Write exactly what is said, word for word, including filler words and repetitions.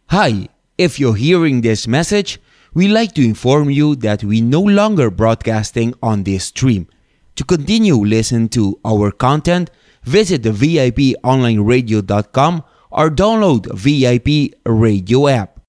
Hi, if you're hearing this message, we like to inform you that we no longer broadcasting on this stream. To continue listening to our content, visit the V I P online radio dot com or download V I P radio app.